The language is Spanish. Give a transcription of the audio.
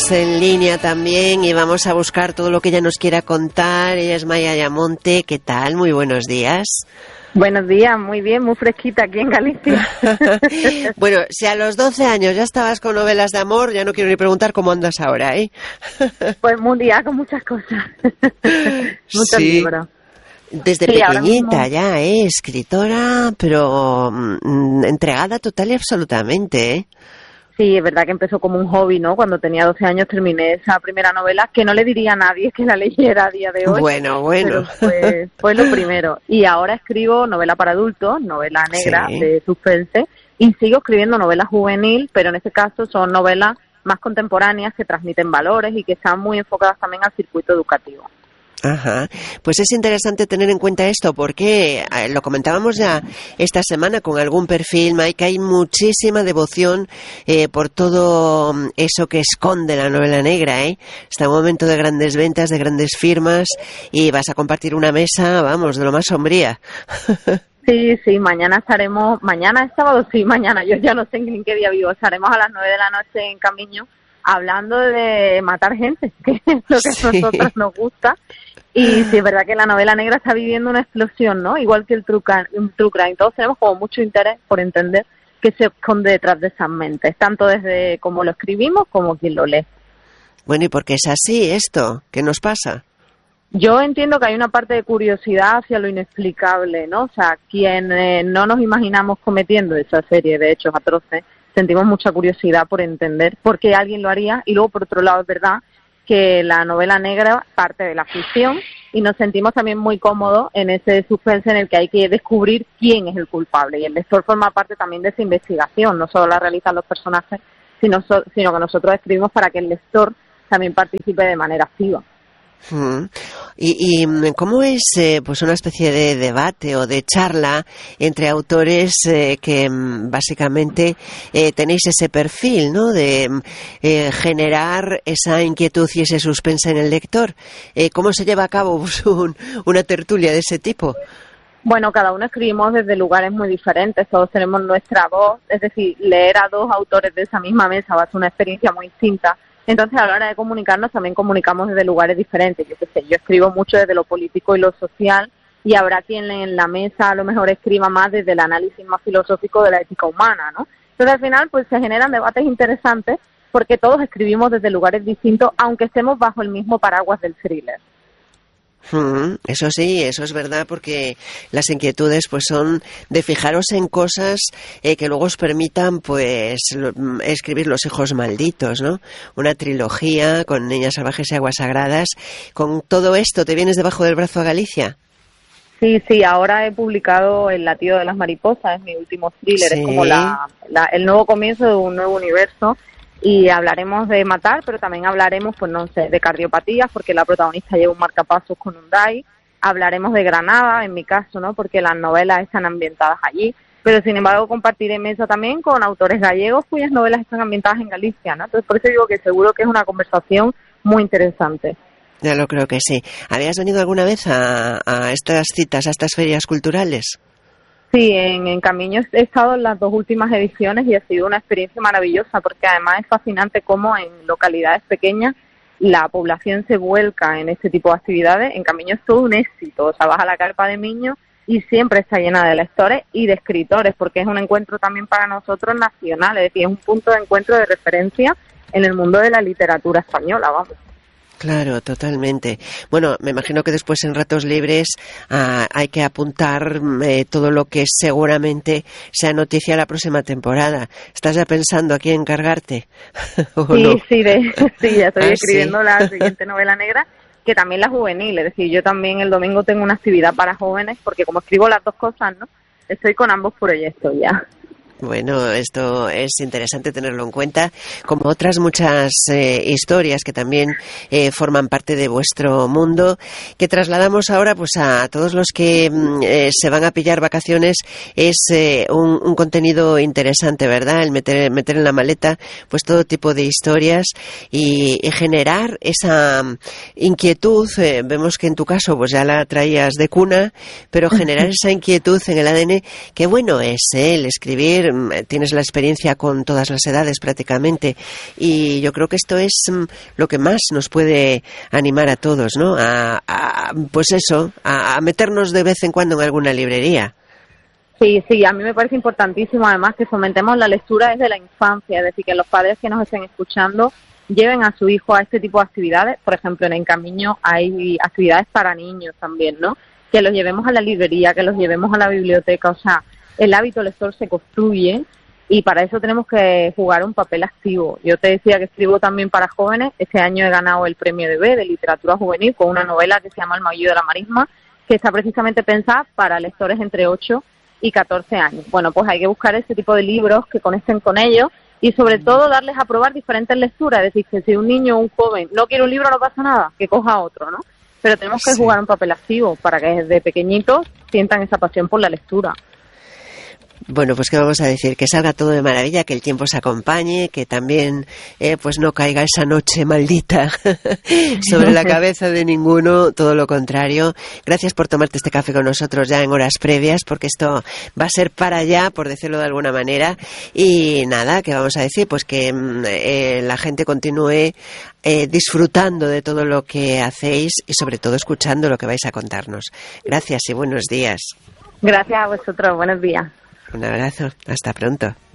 en línea también y vamos a buscar todo lo que ella nos quiera contar. Ella es Maya Ayamonte. ¿Qué tal? Muy buenos días. Buenos días, muy bien, muy fresquita aquí en Galicia. Bueno, si a los 12 años ya estabas con novelas de amor, ya no quiero ni preguntar cómo andas ahora, ¿eh? Pues muy liada con muchas cosas. Muchos libros. Desde pequeñita ya, escritora, pero entregada total y absolutamente, ¿eh? Sí, es verdad que empezó como un hobby, ¿no? Cuando tenía 12 años terminé esa primera novela, que no le diría a nadie que la leyera a día de hoy. Bueno. Pero fue lo primero. Y ahora escribo novela para adultos, novela negra, sí, de suspense, y sigo escribiendo novela juvenil, pero en este caso son novelas más contemporáneas que transmiten valores y que están muy enfocadas también al circuito educativo. Ajá, pues es interesante tener en cuenta esto porque lo comentábamos ya esta semana con algún perfil, Mike, que hay muchísima devoción por todo eso que esconde la novela negra, ¿eh? Está un momento de grandes ventas, de grandes firmas y vas a compartir una mesa, vamos, de lo más sombría. Sí, mañana es sábado, sí, mañana, yo ya no sé en qué día vivo, estaremos a las 9 de la noche en Camiño hablando de matar gente, que es lo que a nosotros nos gusta. Y sí, es verdad que la novela negra está viviendo una explosión, ¿no? Igual que el true crime. Todos tenemos como mucho interés por entender qué se esconde detrás de esas mentes, tanto desde cómo lo escribimos como quien lo lee. Bueno, ¿y por qué es así esto? ¿Qué nos pasa? Yo entiendo que hay una parte de curiosidad hacia lo inexplicable, ¿no? O sea, quienes no nos imaginamos cometiendo esa serie de hechos atroces, sentimos mucha curiosidad por entender por qué alguien lo haría. Y luego, por otro lado, es verdad que la novela negra parte de la ficción y nos sentimos también muy cómodos en ese suspense en el que hay que descubrir quién es el culpable. Y el lector forma parte también de esa investigación, no solo la realizan los personajes, sino que nosotros escribimos para que el lector también participe de manera activa. ¿Y cómo es pues una especie de debate o de charla entre autores que básicamente tenéis ese perfil, ¿no? De generar esa inquietud y ese suspense en el lector? ¿Cómo se lleva a cabo pues, una tertulia de ese tipo? Bueno, cada uno escribimos desde lugares muy diferentes, todos tenemos nuestra voz, es decir, leer a dos autores de esa misma mesa va a ser una experiencia muy distinta. Entonces, a la hora de comunicarnos, también comunicamos desde lugares diferentes. Yo escribo mucho desde lo político y lo social, y habrá quien en la mesa a lo mejor escriba más desde el análisis más filosófico de la ética humana, ¿no? Entonces, al final, pues se generan debates interesantes porque todos escribimos desde lugares distintos, aunque estemos bajo el mismo paraguas del thriller. Eso sí, eso es verdad, porque las inquietudes pues son de fijaros en cosas que luego os permitan pues escribir Los hijos malditos, ¿no? Una trilogía con Niñas salvajes y aguas sagradas. Con todo esto, ¿te vienes debajo del brazo a Galicia? Sí, ahora he publicado El latido de las mariposas, es mi último thriller, sí. Es como el nuevo comienzo de un nuevo universo. Y hablaremos de matar, pero también hablaremos, pues no sé, de cardiopatías, porque la protagonista lleva un marcapasos con un DAI. Hablaremos de Granada, en mi caso, ¿no? Porque las novelas están ambientadas allí. Pero, sin embargo, compartiré mesa también con autores gallegos cuyas novelas están ambientadas en Galicia, ¿no? Entonces, por eso digo que seguro que es una conversación muy interesante. Ya lo creo que sí. ¿Habías venido alguna vez a estas citas, a estas ferias culturales? Sí, en Camiño he estado en las dos últimas ediciones y ha sido una experiencia maravillosa porque además es fascinante cómo en localidades pequeñas la población se vuelca en este tipo de actividades. En Camiño es todo un éxito, o sea, vas a la carpa de Miño y siempre está llena de lectores y de escritores porque es un encuentro también para nosotros nacional, es decir, es un punto de encuentro de referencia en el mundo de la literatura española, vamos. Claro, totalmente. Bueno, me imagino que después en ratos libres hay que apuntar todo lo que seguramente sea noticia la próxima temporada. ¿Estás ya pensando a quién encargarte? Sí, no? sí, ya estoy escribiendo la siguiente novela negra, que también la juvenil. Es decir, yo también el domingo tengo una actividad para jóvenes, porque como escribo las dos cosas, ¿no? Estoy con ambos proyectos ya. Bueno, esto es interesante tenerlo en cuenta, como otras muchas historias que también forman parte de vuestro mundo, que trasladamos ahora pues a todos los que se van a pillar vacaciones. Es un contenido interesante, ¿verdad? El meter en la maleta pues todo tipo de historias y generar esa inquietud. Vemos que en tu caso pues ya la traías de cuna, pero generar esa inquietud en el ADN, qué bueno es el escribir ver, tienes la experiencia con todas las edades prácticamente, y yo creo que esto es lo que más nos puede animar a todos, ¿no? Pues eso, a meternos de vez en cuando en alguna librería. Sí, a mí me parece importantísimo además que fomentemos la lectura desde la infancia, es decir, que los padres que nos estén escuchando lleven a su hijo a este tipo de actividades. Por ejemplo, en Encamiño hay actividades para niños también, ¿no? Que los llevemos a la librería, que los llevemos a la biblioteca, o sea, el hábito lector se construye y para eso tenemos que jugar un papel activo. Yo te decía que escribo también para jóvenes, este año he ganado el premio de literatura juvenil con una novela que se llama El maullido de la marisma, que está precisamente pensada para lectores entre 8 y 14 años. Bueno, pues hay que buscar ese tipo de libros que conecten con ellos y sobre todo darles a probar diferentes lecturas. Es decir, que si un niño o un joven no quiere un libro no pasa nada, que coja otro, ¿no? Pero tenemos que jugar un papel activo para que desde pequeñitos sientan esa pasión por la lectura. Bueno, pues qué vamos a decir, que salga todo de maravilla, que el tiempo se acompañe, que también pues no caiga esa noche maldita sobre la cabeza de ninguno, todo lo contrario. Gracias por tomarte este café con nosotros ya en horas previas, porque esto va a ser para allá, por decirlo de alguna manera. Y nada, ¿qué vamos a decir? Pues que la gente continúe disfrutando de todo lo que hacéis y sobre todo escuchando lo que vais a contarnos. Gracias y buenos días. Gracias a vosotros, buenos días. Un abrazo, hasta pronto.